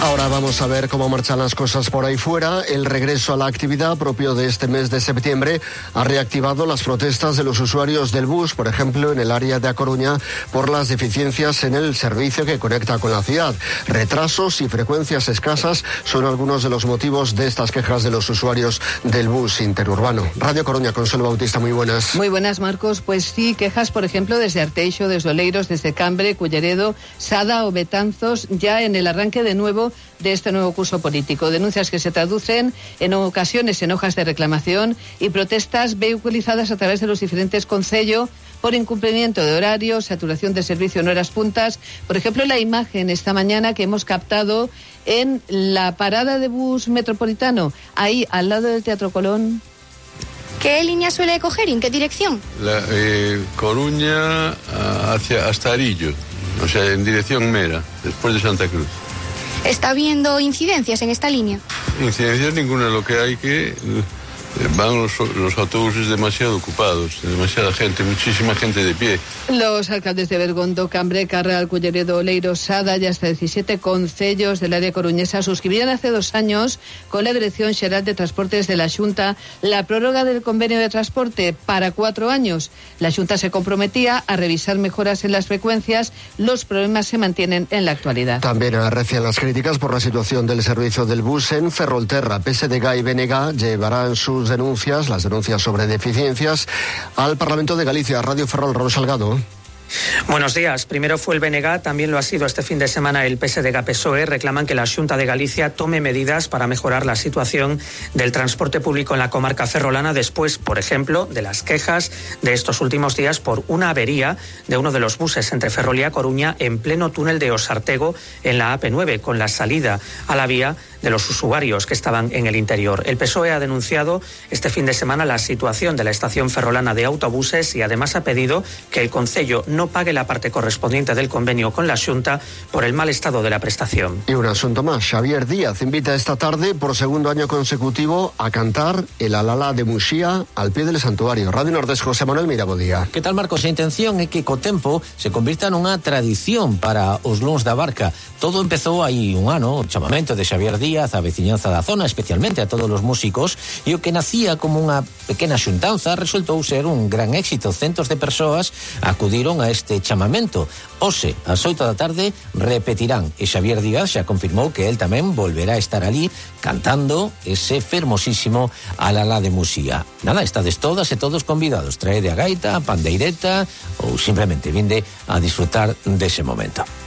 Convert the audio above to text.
Ahora vamos a ver cómo marchan las cosas por ahí fuera. El regreso a la actividad propio de este mes de septiembre ha reactivado las protestas de los usuarios del bus, por ejemplo, en el área de A Coruña, por las deficiencias en el servicio que conecta con la ciudad. Retrasos y frecuencias escasas son algunos de los motivos de estas quejas de los usuarios del bus interurbano. Radio Coruña, Consuelo Bautista, muy buenas. Muy buenas, Marcos. Pues sí, quejas, por ejemplo, desde Arteixo, desde Oleiros, desde Cambre, Culleredo, Sada o Betanzos, ya en el arranque de este nuevo curso político. Denuncias que se traducen en ocasiones en hojas de reclamación y protestas vehiculizadas a través de los diferentes concellos por incumplimiento de horarios, saturación de servicio en horas puntas. Por ejemplo, la imagen esta mañana que hemos captado en la parada de bus metropolitano, ahí al lado del Teatro Colón. ¿Qué línea suele coger y en qué dirección? Coruña hasta Arillo, o sea, en dirección Mera, después de Santa Cruz. ¿Está habiendo incidencias en esta línea? Incidencias ninguna, lo que hay que van los autobuses demasiado ocupados, demasiada gente, muchísima gente de pie. Los alcaldes de Bergondo, Cambre, Carral, Culleredo, Oleiros, Sada y hasta 17 concellos del área coruñesa suscribían hace 2 años con la Dirección Xeral de Transportes de la Xunta la prórroga del convenio de transporte para 4 años. La Xunta se comprometía a revisar mejoras en las frecuencias. Los problemas se mantienen en la actualidad. También arrecian las críticas por la situación del servicio del bus en Ferrolterra. PSDG y BNG llevarán las denuncias sobre deficiencias al Parlamento de Galicia. Radio Ferrol, Raúl Salgado. Buenos días. Primero fue el BNG, también lo ha sido este fin de semana el PSDG-PSOE. Reclaman que la Xunta de Galicia tome medidas para mejorar la situación del transporte público en la comarca ferrolana después, por ejemplo, de las quejas de estos últimos días por una avería de uno de los buses entre Ferrol y A Coruña en pleno túnel de Osartego en la AP9, con la salida a la vía de los usuarios que estaban en el interior. El PSOE ha denunciado este fin de semana la situación de la estación ferrolana de autobuses y además ha pedido que el concello no pague la parte correspondiente del convenio con la Xunta por el mal estado de la prestación. Y un asunto más. Xavier Díaz invita esta tarde por segundo año consecutivo a cantar el Alala de Muxía al pie del santuario. Radio Nordés, José Manuel Mirabodía. Que tal, Marcos? A intención é que co tempo se convirta nunha tradición para os luns da barca. Todo empezou aí un ano, o chamamento de Xavier Díaz a veciñanza da zona, especialmente a todos os músicos, e o que nacía como unha pequena xuntanza resultou ser un gran éxito. Centos de persoas acudiron a este chamamento. Hoxe, ás 8 da tarde, repetirán, e Xavier Díaz xa confirmou que él tamén volverá a estar ali cantando ese fermosísimo Alala de Muxía. Nada, estades todas e todos convidados. Traede a gaita, a pandeireta ou simplemente vinde a disfrutar dese momento.